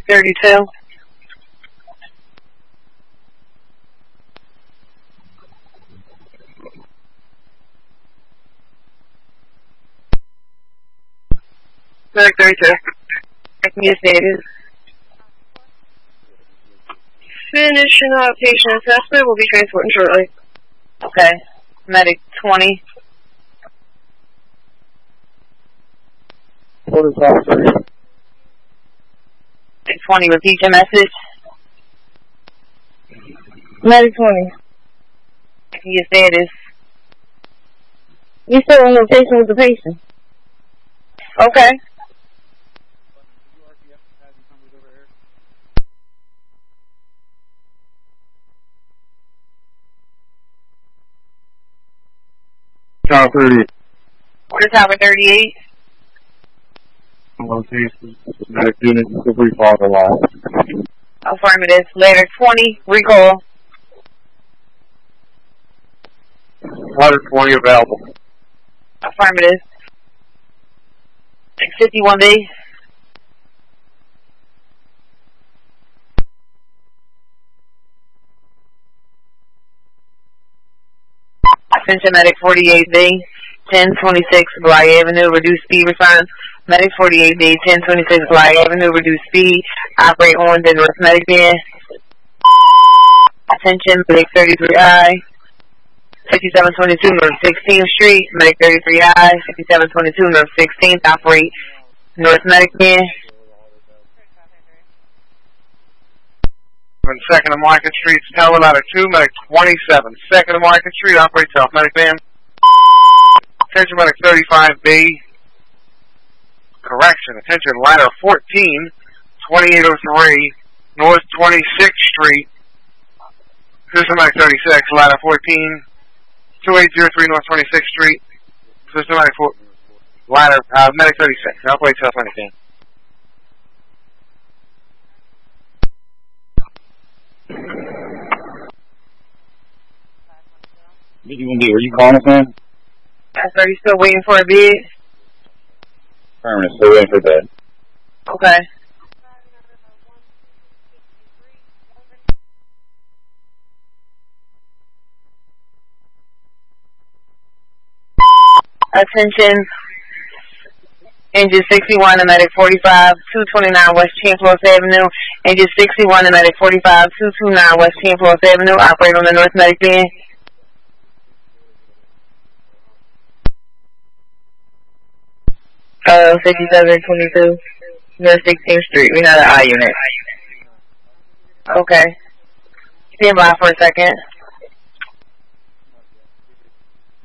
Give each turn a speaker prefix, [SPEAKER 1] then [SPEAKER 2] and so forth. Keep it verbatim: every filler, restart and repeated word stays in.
[SPEAKER 1] thirty-two. Medic thirty-two. I can use status. Finishing up patient assessment. We'll be transporting shortly. Okay. Medic twenty.
[SPEAKER 2] What is officer?
[SPEAKER 1] Medic twenty, repeat your message.
[SPEAKER 3] Medic twenty.
[SPEAKER 1] I can use status.
[SPEAKER 3] You still on location with the patient?
[SPEAKER 1] Okay.
[SPEAKER 2] Tower thirty.
[SPEAKER 1] Order Tower thirty-eight.
[SPEAKER 2] Location. Medic unit. Three father line.
[SPEAKER 1] Affirmative. Later twenty. Recall.
[SPEAKER 2] Ladder twenty available.
[SPEAKER 1] Affirmative. fifty-one B. Attention Medic forty-eight B, ten twenty-six Bly Avenue, reduce speed response. Medic forty-eight B, ten twenty-six Bly Avenue, reduce speed. Operate on the North Medic Band. Attention Medic thirty-three I, fifty-seven twenty-two North sixteenth Street. Medic thirty-three I, fifty-seven twenty-two North sixteenth. Operate North Medic Band.
[SPEAKER 2] Second and Market Street, Tower Ladder two, Medic twenty-seven. Second and Market Street, operate South Medic Band. Attention Medic thirty-five B. Correction, attention Ladder fourteen, twenty-eight oh three, North twenty-sixth Street. System Medic thirty-six, Ladder fourteen, twenty-eight oh three, North twenty-sixth Street. System Medic four, Ladder, uh, Medic thirty-six, operate South Medic Band. fifty-one D, were you calling us, man?
[SPEAKER 1] Are you still waiting for a bid?
[SPEAKER 2] Affirmative, still waiting for that.
[SPEAKER 1] Okay. Attention. Engine sixty-one, and Medic forty-five, two twenty-nine West Chancellor Avenue. Engine sixty-one, and Medic forty-five, two twenty-nine West Chancellor Avenue. Operate on the North Medic Band. Uh, fifty-seven twenty-two, North sixteenth Street. We have an I unit. Okay. Stand by for a second.